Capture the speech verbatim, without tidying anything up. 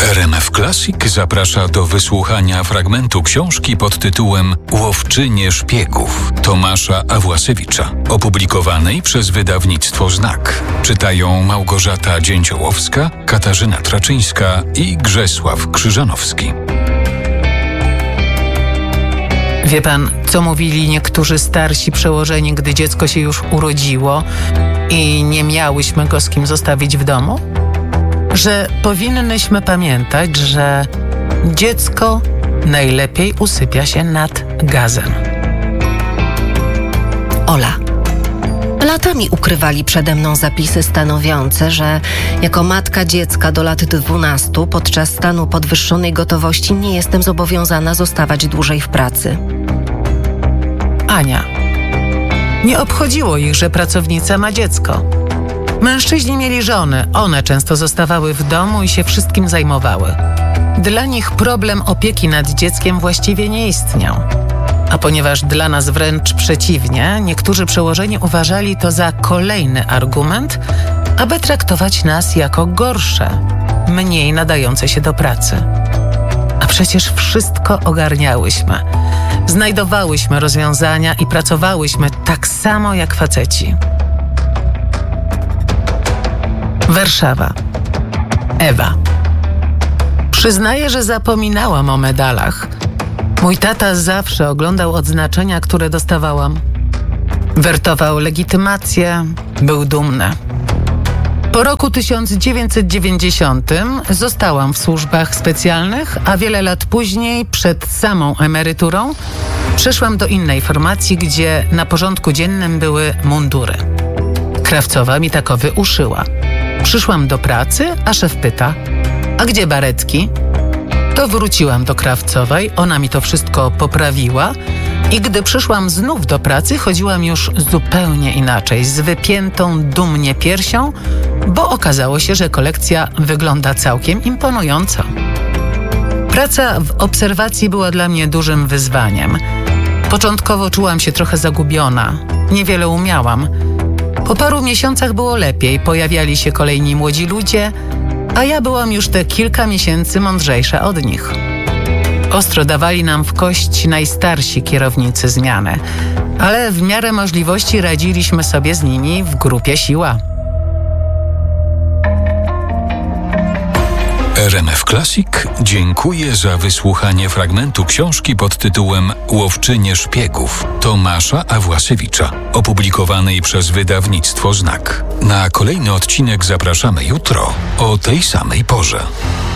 R M F Classic zaprasza do wysłuchania fragmentu książki pod tytułem Łowczynie szpiegów Tomasza Awłasiewicza, opublikowanej przez wydawnictwo Znak. Czytają Małgorzata Dzięciołowska, Katarzyna Traczyńska i Grzesław Krzyżanowski. Wie pan, co mówili niektórzy starsi przełożeni, gdy dziecko się już urodziło i nie miałyśmy go z kim zostawić w domu? Że powinnyśmy pamiętać, że dziecko najlepiej usypia się nad gazem. Ola. Latami ukrywali przede mną zapisy stanowiące, że jako matka dziecka do lat dwunastu podczas stanu podwyższonej gotowości nie jestem zobowiązana zostawać dłużej w pracy. Ania. Nie obchodziło ich, że pracownica ma dziecko. Mężczyźni mieli żony, one często zostawały w domu i się wszystkim zajmowały. Dla nich problem opieki nad dzieckiem właściwie nie istniał. A ponieważ dla nas wręcz przeciwnie, niektórzy przełożeni uważali to za kolejny argument, aby traktować nas jako gorsze, mniej nadające się do pracy. A przecież wszystko ogarniałyśmy. Znajdowałyśmy rozwiązania i pracowałyśmy tak samo jak faceci. Warszawa. Ewa. Przyznaję, że zapominałam o medalach. Mój tata zawsze oglądał odznaczenia, które dostawałam. Wertował legitymację, był dumny. Po roku tysiąc dziewięćset dziewięćdziesiątym zostałam w służbach specjalnych, a wiele lat później, przed samą emeryturą, przeszłam do innej formacji, gdzie na porządku dziennym były mundury. Krawcowa mi takowy uszyła. Przyszłam do pracy, a szef pyta: a gdzie baretki? To wróciłam do Krawcowej, ona mi to wszystko poprawiła i gdy przyszłam znów do pracy, chodziłam już zupełnie inaczej, z wypiętą dumnie piersią, bo okazało się, że kolekcja wygląda całkiem imponująco. Praca w obserwacji była dla mnie dużym wyzwaniem. Początkowo czułam się trochę zagubiona, niewiele umiałam. Po paru miesiącach było lepiej, pojawiali się kolejni młodzi ludzie, a ja byłam już te kilka miesięcy mądrzejsza od nich. Ostro dawali nam w kość najstarsi kierownicy zmiany, ale w miarę możliwości radziliśmy sobie z nimi w grupie siła. R M F Classic dziękuję za wysłuchanie fragmentu książki pod tytułem Łowczynie szpiegów Tomasza Awłasiewicza, opublikowanej przez wydawnictwo Znak. Na kolejny odcinek zapraszamy jutro o tej samej porze.